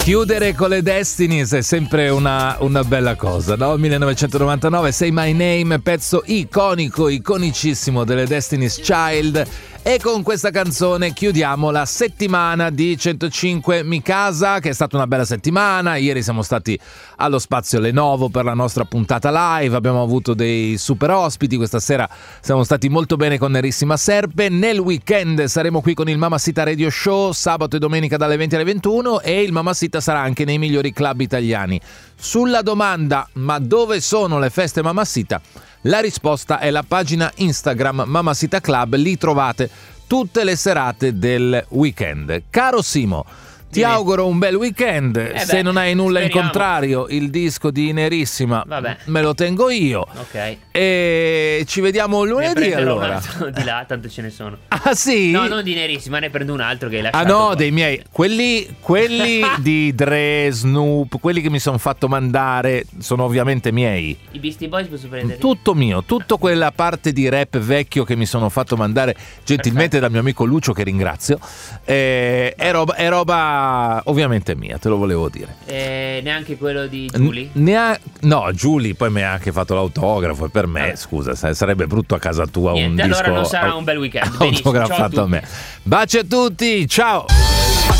Chiudere con le Destinies è sempre una bella cosa, no? 1999, Say My Name, pezzo iconico, iconicissimo delle Destiny's Child. E con questa canzone chiudiamo la settimana di 105 Mi Casa, che è stata una bella settimana. Ieri siamo stati allo Spazio Lenovo per la nostra puntata live, abbiamo avuto dei super ospiti, questa sera siamo stati molto bene con Nerissima Serpe. Nel weekend saremo qui con il Mamacita Radio Show, sabato e domenica dalle 20 alle 21, e il Mamacita sarà anche nei migliori club italiani. Sulla domanda ma dove sono le feste Mamacita? La risposta è la pagina Instagram Mamacita Club, lì trovate tutte le serate del weekend. Caro Simo, ti auguro un bel weekend. Se non hai nulla in contrario, il disco di Nerissima me lo tengo io. Ok. E ci vediamo lunedì allora. Un altro di là, tanto ce ne sono. Ah sì? No, non di Nerissima, ne prendo un altro che hai lasciato. Ah no, qua. dei miei. Quelli di Dre, Snoop, quelli che mi sono fatto mandare sono ovviamente miei. I Beastie Boys posso prendere? Tutto mio, tutto quella parte di rap vecchio che mi sono fatto mandare gentilmente dal mio amico Lucio, che ringrazio. È roba ovviamente mia, te lo volevo dire. Neanche quello di Giulia? No, Giulia poi mi ha anche fatto l'autografo, e per me, scusa, sarebbe brutto a casa tua. Niente, un disco allora non sarà un bel weekend. autografato a me. Baci a tutti, ciao!